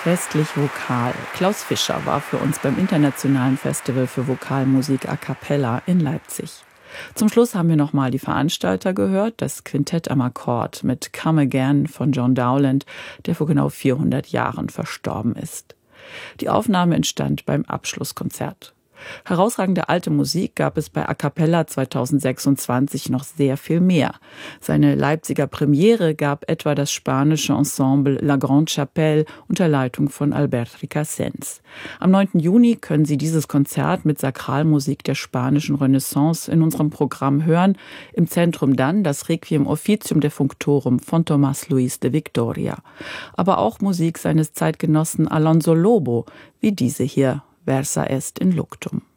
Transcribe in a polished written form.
Festlich Vokal. Klaus Fischer war für uns beim Internationalen Festival für Vokalmusik a cappella in Leipzig. Zum Schluss haben wir nochmal die Veranstalter gehört, das Quintett am Akkord mit Come Again von John Dowland, der vor genau 400 Jahren verstorben ist. Die Aufnahme entstand beim Abschlusskonzert. Herausragende alte Musik gab es bei A cappella 2026 noch sehr viel mehr. Seine Leipziger Premiere gab etwa das spanische Ensemble La Grande Chapelle unter Leitung von Albert Ricasens. Am 9. Juni können Sie dieses Konzert mit Sakralmusik der spanischen Renaissance in unserem Programm hören. Im Zentrum dann das Requiem Officium de Functorum von Tomás Luis de Victoria. Aber auch Musik seines Zeitgenossen Alonso Lobo, wie diese hier. Versa est in luctum.